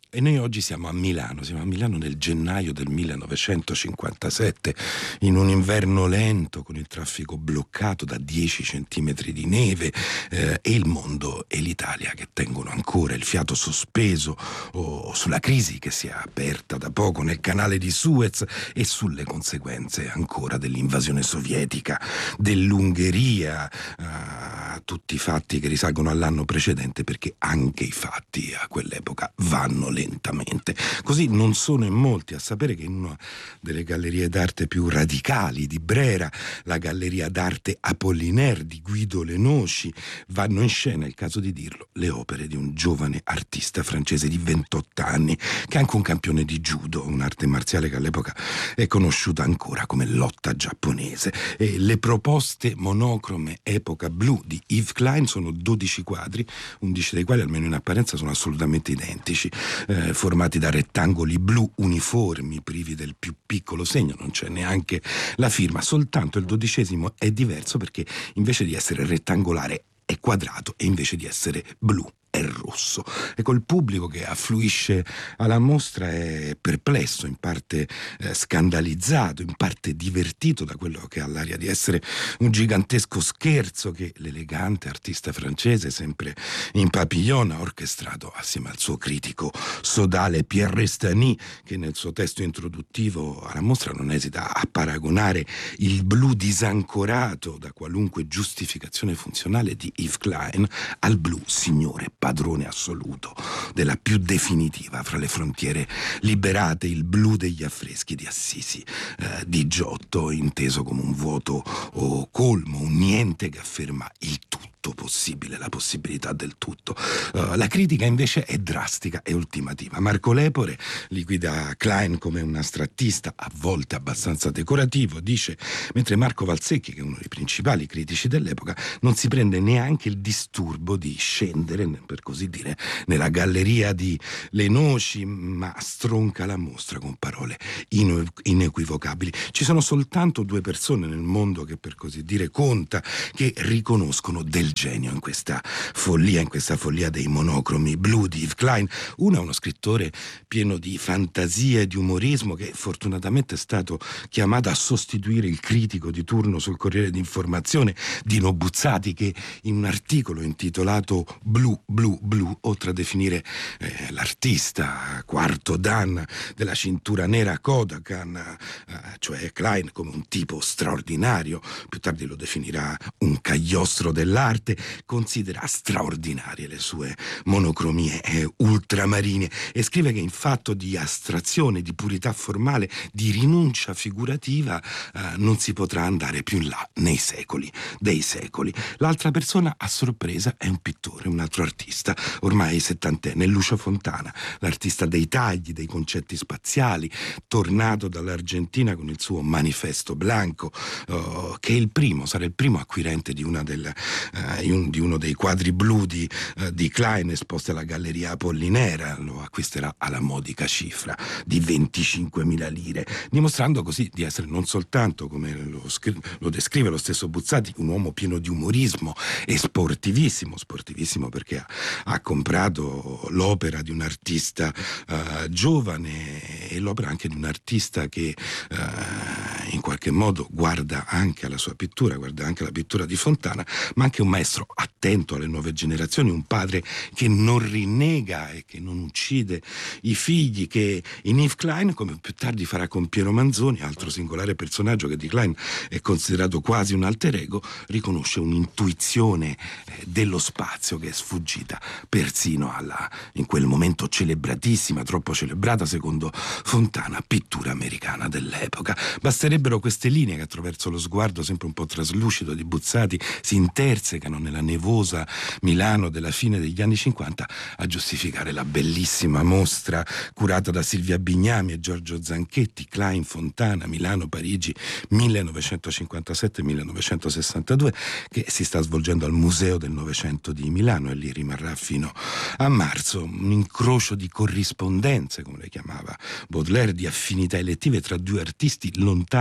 E noi oggi siamo a Milano nel gennaio del 1957, in un inverno lento, con il traffico bloccato da 10 centimetri di neve, e il mondo e l'Italia che tengono ancora il fiato sospeso sulla crisi che si è aperta da poco nel canale di Suez e sulle conseguenze ancora dell'invasione sovietica dell'Ungheria, tutti i fatti che risalgono all'anno precedente, perché anche i fatti a quell'epoca vanno lentamente. Così non sono in molti a sapere che in una delle gallerie d'arte più radicali di Brera, la Galleria d'Arte Apollinaire di Guido Lenoci, vanno in scena, è il caso di dirlo, le opere di un giovane artista francese di 28 anni, che è anche un campione di judo, un'arte marziale che all'epoca è conosciuta ancora come lotta giapponese. E le proposte monocrome epoca blu di Yves Klein sono 12 quadri, 11 dei quali almeno in apparenza sono assolutamente identici, formati da rettangoli blu uniformi, privi del più piccolo segno, non c'è neanche la firma, soltanto il 12° è diverso perché invece di essere rettangolare è quadrato e invece di essere blu è rosso. Ecco, il pubblico che affluisce alla mostra è perplesso, in parte scandalizzato, in parte divertito da quello che ha l'aria di essere un gigantesco scherzo che l'elegante artista francese, sempre in papillon, ha orchestrato assieme al suo critico sodale Pierre Restany, che nel suo testo introduttivo alla mostra non esita a paragonare il blu disancorato da qualunque giustificazione funzionale di Yves Klein al blu signore padrone assoluto della più definitiva fra le frontiere liberate, il blu degli affreschi di Assisi, di Giotto, inteso come un vuoto o colmo, un niente che afferma il tutto possibile, la possibilità del tutto. La critica invece è drastica e ultimativa. Marco Lepore liquida Klein come un astrattista, a volte abbastanza decorativo, dice, mentre Marco Valsecchi, che è uno dei principali critici dell'epoca, non si prende neanche il disturbo di scendere, per così dire, nella galleria di Lenoci, ma stronca la mostra con parole inequivocabili. Ci sono soltanto 2 persone nel mondo che, per così dire, conta, che riconoscono del genio in questa follia dei monocromi blu di Yves Klein. Uno è uno scrittore pieno di fantasia e di umorismo che fortunatamente è stato chiamato a sostituire il critico di turno sul Corriere d'Informazione, Dino Buzzati, che in un articolo intitolato Blu, oltre a definire l'artista quarto dan della cintura nera Kodakan, cioè Klein, come un tipo straordinario, più tardi lo definirà un cagliostro dell'arte, considera straordinarie le sue monocromie ultramarine e scrive che in fatto di astrazione, di purità formale, di rinuncia figurativa, non si potrà andare più in là nei secoli dei secoli. L'altra persona a sorpresa è un pittore, un altro artista, ormai settantenne, Lucio Fontana, l'artista dei tagli, dei concetti spaziali, tornato dall'Argentina con il suo Manifesto Blanco, che è sarà il primo acquirente di uno dei quadri blu di Klein esposti alla Galleria Apollinaire. Lo acquisterà alla modica cifra di 25.000 lire, dimostrando così di essere non soltanto, come lo descrive lo stesso Buzzati, un uomo pieno di umorismo e sportivissimo perché ha comprato l'opera di un artista giovane e l'opera anche di un artista che in qualche modo guarda anche alla sua pittura, guarda anche alla pittura di Fontana, ma anche un maestro attento alle nuove generazioni, un padre che non rinnega e che non uccide i figli, che in Yves Klein, come più tardi farà con Piero Manzoni, altro singolare personaggio che di Klein è considerato quasi un alter ego, riconosce un'intuizione dello spazio che è sfuggita persino alla, in quel momento celebratissima, troppo celebrata secondo Fontana, pittura americana dell'epoca. Basterebbero queste linee che attraverso lo sguardo sempre un po' traslucido di Buzzati si intersecano nella nevosa Milano della fine degli anni 50 a giustificare la bellissima mostra curata da Silvia Bignami e Giorgio Zanchetti, Klein, Fontana, Milano, Parigi 1957-1962, che si sta svolgendo al Museo del Novecento di Milano e lì rimarrà fino a marzo. Un incrocio di corrispondenze, come le chiamava Baudelaire, di affinità elettive tra 2 artisti lontani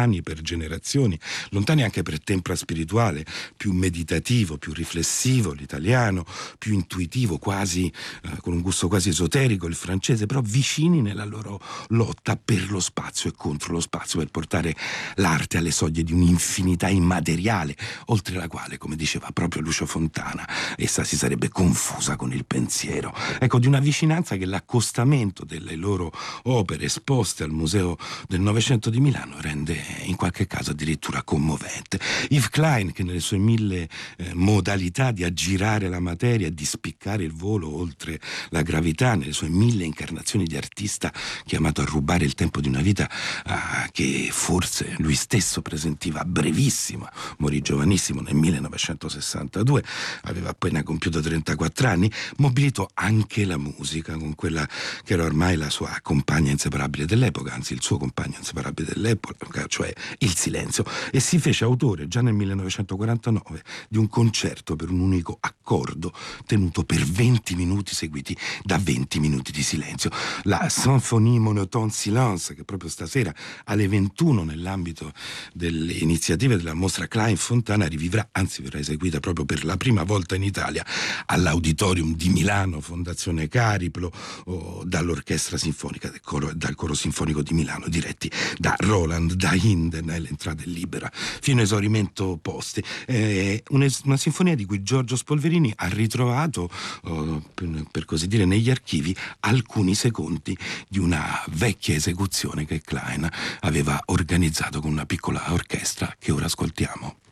lontani per generazioni, lontani anche per tempra spirituale, più meditativo, più riflessivo l'italiano, più intuitivo, quasi con un gusto quasi esoterico il francese, però vicini nella loro lotta per lo spazio e contro lo spazio, per portare l'arte alle soglie di un'infinità immateriale, oltre la quale, come diceva proprio Lucio Fontana, essa si sarebbe confusa con il pensiero. Ecco, di una vicinanza che l'accostamento delle loro opere esposte al Museo del Novecento di Milano rende in qualche caso addirittura commovente. Yves Klein, che nelle sue mille modalità di aggirare la materia e di spiccare il volo oltre la gravità, nelle sue mille incarnazioni di artista chiamato a rubare il tempo di una vita che forse lui stesso presentiva brevissima, morì giovanissimo nel 1962, aveva appena compiuto 34 anni, mobilitò anche la musica con quella che era ormai la sua compagna inseparabile dell'epoca, anzi il suo compagno inseparabile dell'epoca, cioè il silenzio, e si fece autore già nel 1949 di un concerto per un unico accordo tenuto per 20 minuti seguiti da 20 minuti di silenzio, la Symphonie Monotone Silence, che proprio stasera alle 21 nell'ambito delle iniziative della mostra Klein Fontana rivivrà, anzi verrà eseguita proprio per la prima volta in Italia all'Auditorium di Milano, Fondazione Cariplo, dall'Orchestra Sinfonica dal Coro Sinfonico di Milano, diretti da Roland, da Hinden, l'entrata è libera fino a esaurimento posti. Una sinfonia di cui Giorgio Spolverini ha ritrovato, per così dire, negli archivi alcuni secondi di una vecchia esecuzione che Klein aveva organizzato con una piccola orchestra che ora ascoltiamo.